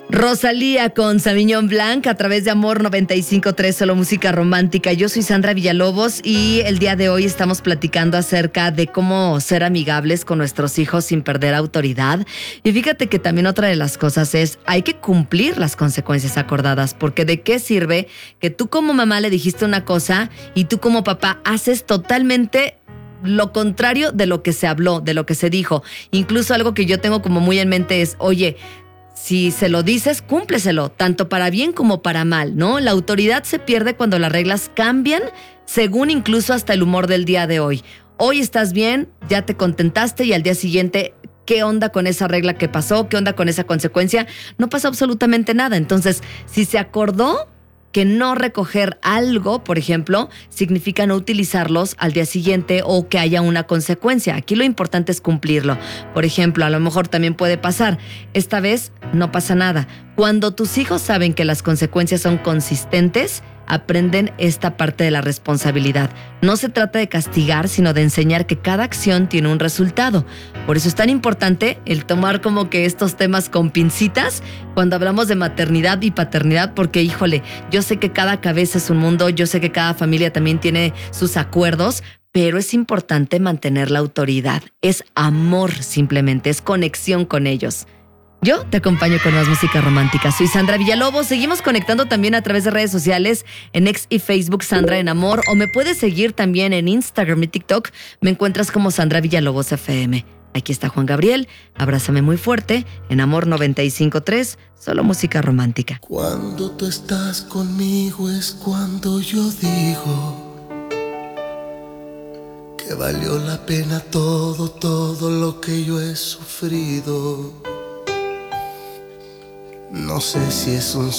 Rosalía con Sauvignon Blanc a través de Amor 95.3, solo música romántica. Yo soy Sandra Villalobos y el día de hoy estamos platicando acerca de cómo ser amigables con nuestros hijos sin perder autoridad. Y fíjate que también otra de las cosas es, hay que cumplir las consecuencias acordadas, porque ¿de qué sirve que tú como mamá le dijiste una cosa y tú como papá haces totalmente lo contrario de lo que se habló, de lo que se dijo? Incluso algo que yo tengo como muy en mente es, oye, si se lo dices, cúmpleselo, tanto para bien como para mal, ¿no? La autoridad se pierde cuando las reglas cambian, según incluso hasta el humor del día de hoy. Hoy estás bien, ya te contentaste y al día siguiente, ¿qué onda con esa regla que pasó? ¿Qué onda con esa consecuencia? No pasa absolutamente nada. Entonces, si se acordó que no recoger algo, por ejemplo, significa no utilizarlos al día siguiente o que haya una consecuencia. Aquí lo importante es cumplirlo. Por ejemplo, a lo mejor también puede pasar. Esta vez no pasa nada. Cuando tus hijos saben que las consecuencias son consistentes, aprenden esta parte de la responsabilidad. No se trata de castigar, sino de enseñar que cada acción tiene un resultado. Por eso es tan importante el tomar como que estos temas con pincitas cuando hablamos de maternidad y paternidad, porque híjole, yo sé que cada cabeza es un mundo, yo sé que cada familia también tiene sus acuerdos, pero es importante mantener la autoridad. Es amor simplemente, es conexión con ellos. Yo te acompaño con más música romántica. Soy Sandra Villalobos. Seguimos conectando también a través de redes sociales en X y Facebook, Sandra en Amor. O me puedes seguir también en Instagram y TikTok. Me encuentras como Sandra Villalobos FM. Aquí está Juan Gabriel. Abrázame muy fuerte en Amor 95.3. Solo música romántica. Cuando tú estás conmigo es cuando yo digo que valió la pena todo lo que yo he sufrido. No sé si es un